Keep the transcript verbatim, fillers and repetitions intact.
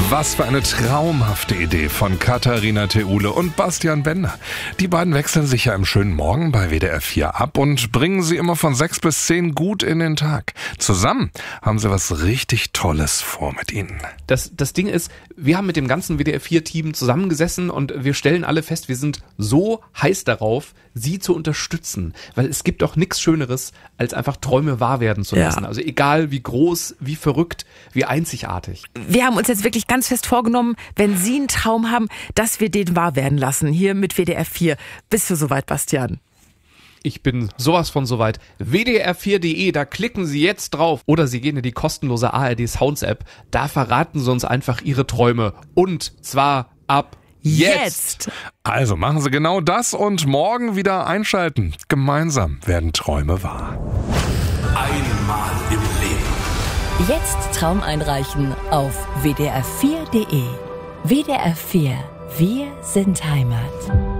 Was für eine traumhafte Idee von Katharina Theule und Bastian Bender. Die beiden wechseln sich ja im schönen Morgen bei W D R vier ab und bringen sie immer von sechs bis zehn gut in den Tag. Zusammen haben sie was richtig Tolles vor mit ihnen. Das, das Ding ist, wir haben mit dem ganzen W D R vier Team zusammengesessen und wir stellen alle fest, wir sind so heiß darauf, sie zu unterstützen. Weil es gibt doch nichts Schöneres, als einfach Träume wahr werden zu lassen. Ja. Also egal wie groß, wie verrückt, wie einzigartig. Wir haben uns jetzt wirklich ganz fest vorgenommen, wenn Sie einen Traum haben, dass wir den wahr werden lassen. Hier mit W D R vier. Bist du soweit, Bastian? Ich bin sowas von soweit. W D R vier punkt de, da klicken Sie jetzt drauf. Oder Sie gehen in die kostenlose A R D Sounds App. Da verraten Sie uns einfach Ihre Träume. Und zwar ab jetzt. jetzt. Also machen Sie genau das und morgen wieder einschalten. Gemeinsam werden Träume wahr. Einmal im Leben. Jetzt Traum einreichen auf W D R vier punkt de. W D R vier. Wir sind Heimat.